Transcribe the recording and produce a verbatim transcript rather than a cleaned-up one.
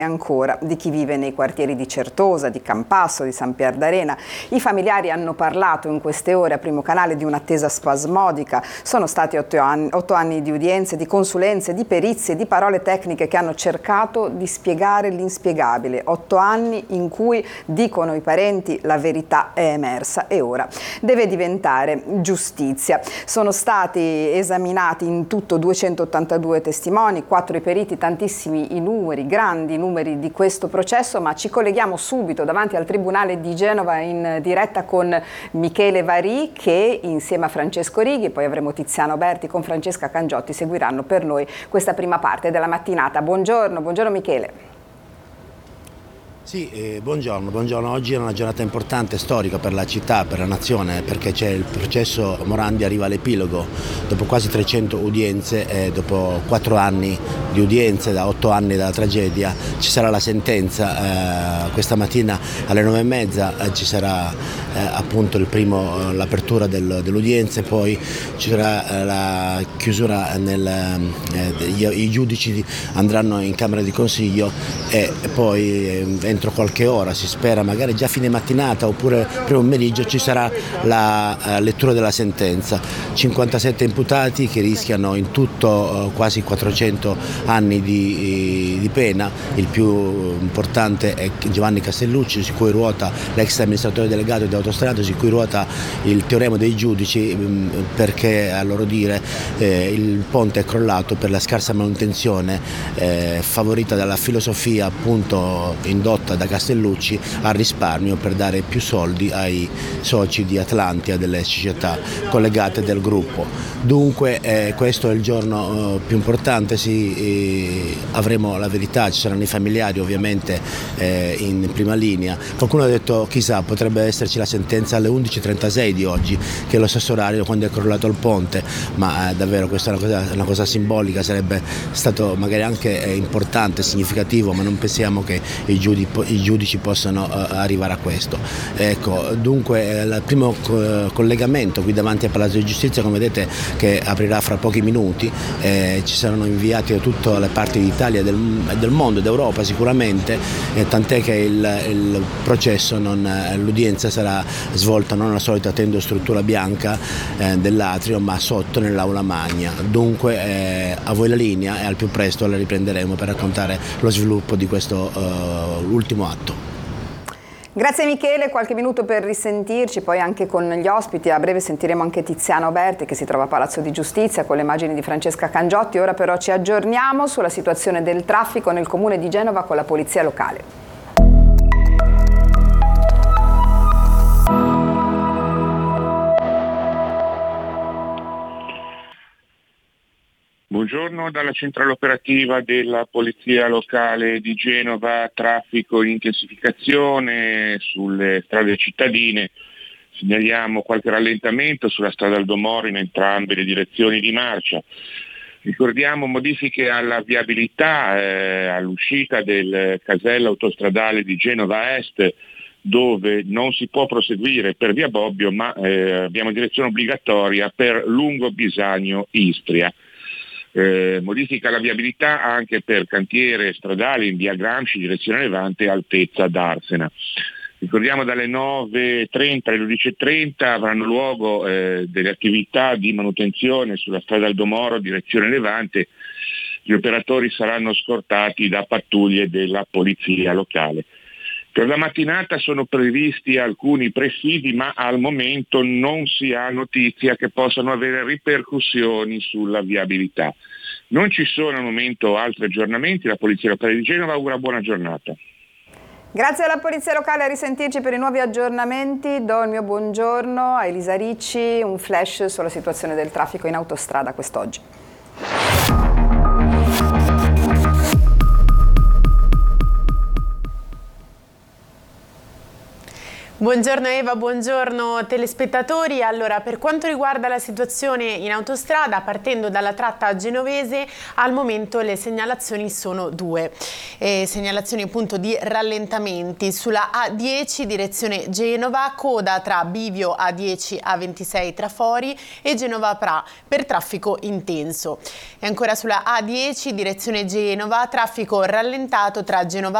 ancora di chi vive nei quartieri di Certosa, di Campasso, di San Pier d'Arena. I familiari hanno parlato in queste ore a Primo Canale di un'attesa spasmodica. Sono stati otto anni, otto anni di udienze, di consulenze, di perizie, di parole tecniche che hanno cercato di spiegare l'inspiegabile. Otto anni in cui, dicono i parenti, la verità è emersa e ora deve diventare giustizia. Sono stati esaminati in tutto duecentottantadue testimoni, quattro i periti, tantissimi i numeri, grandi numeri di questo processo, ma ci colleghiamo subito davanti al Tribunale di Genova in diretta con Michele Varì, che insieme a Francesco Righi, poi avremo Tiziano Berti con Francesca Cangiotti, seguiranno per noi questa prima parte della mattinata. Buongiorno, buongiorno Michele. Sì, eh, buongiorno, buongiorno. Oggi è una giornata importante, storica per la città, per la nazione, perché c'è il processo Morandi arriva all'epilogo. Dopo quasi trecento udienze e dopo quattro anni di udienze, da otto anni dalla tragedia, ci sarà la sentenza. Eh, questa mattina alle nove e mezza eh, ci sarà eh, appunto il primo, eh, l'apertura del, dell'udienza, poi ci sarà eh, la chiusura, nel, eh, i, i giudici andranno in Camera di Consiglio e, e poi eh, entro qualche ora, si spera magari già fine mattinata oppure primo pomeriggio, ci sarà la uh, lettura della sentenza. cinquantasette imputati che rischiano in tutto uh, quasi quattrocento anni di, di pena. Il più importante è Giovanni Castellucci, su cui ruota l'ex amministratore delegato di Autostrade, su cui ruota il teorema dei giudici, mh, perché a loro dire eh, il ponte è crollato per la scarsa manutenzione eh, favorita dalla filosofia appunto indotta da Castellucci al risparmio, per dare più soldi ai soci di Atlantia, delle società collegate del gruppo. Dunque eh, questo è il giorno eh, più importante, sì, eh, avremo la verità, ci saranno i familiari ovviamente eh, in prima linea. Qualcuno ha detto chissà, potrebbe esserci la sentenza alle undici e trentasei di oggi, che è lo stesso orario quando è crollato il ponte, ma eh, davvero questa è una cosa, una cosa simbolica, sarebbe stato magari anche eh, importante, significativo, ma non pensiamo che i giudici i giudici possano uh, arrivare a questo. Ecco, dunque il primo co- collegamento qui davanti al Palazzo di Giustizia, come vedete, che aprirà fra pochi minuti, eh, ci saranno inviati da tutte le parti d'Italia, del, del mondo, d'Europa sicuramente, eh, tant'è che il, il processo, non, l'udienza sarà svolta non alla solita tendostruttura bianca eh, dell'atrio, ma sotto nell'aula magna. Dunque eh, a voi la linea e al più presto la riprenderemo per raccontare lo sviluppo di questo uh, ultimo atto. Grazie Michele, qualche minuto per risentirci, poi anche con gli ospiti. A breve sentiremo anche Tiziano Berti, che si trova a Palazzo di Giustizia, con le immagini di Francesca Cangiotti. Ora però ci aggiorniamo sulla situazione del traffico nel comune di Genova con la polizia locale. Buongiorno dalla centrale operativa della Polizia Locale di Genova. Traffico in intensificazione sulle strade cittadine. Segnaliamo qualche rallentamento sulla strada Aldomoro in entrambe le direzioni di marcia. Ricordiamo modifiche alla viabilità eh, all'uscita del casello autostradale di Genova Est, dove non si può proseguire per via Bobbio, ma eh, abbiamo direzione obbligatoria per Lungo Bisagno Istria. Eh, modifica la viabilità anche per cantiere stradali in via Gramsci, direzione Levante, altezza d'Arsena. Ricordiamo dalle nove e trenta alle dodici e trenta avranno luogo eh, delle attività di manutenzione sulla strada Aldomoro, direzione Levante. Gli operatori saranno scortati da pattuglie della polizia locale. Per la mattinata sono previsti alcuni presidi, ma al momento non si ha notizia che possano avere ripercussioni sulla viabilità. Non ci sono al momento altri aggiornamenti. La Polizia Locale di Genova augura buona giornata. Grazie alla Polizia Locale, a risentirci per i nuovi aggiornamenti. Do il mio buongiorno a Elisa Ricci, un flash sulla situazione del traffico in autostrada quest'oggi. Buongiorno Eva, buongiorno telespettatori. Allora, per quanto riguarda la situazione in autostrada, partendo dalla tratta genovese, al momento le segnalazioni sono due. Eh, segnalazioni appunto di rallentamenti sulla A dieci direzione Genova, coda tra Bivio A dieci A ventisei Trafori e Genova Pra per traffico intenso. E ancora sulla A dieci direzione Genova, traffico rallentato tra Genova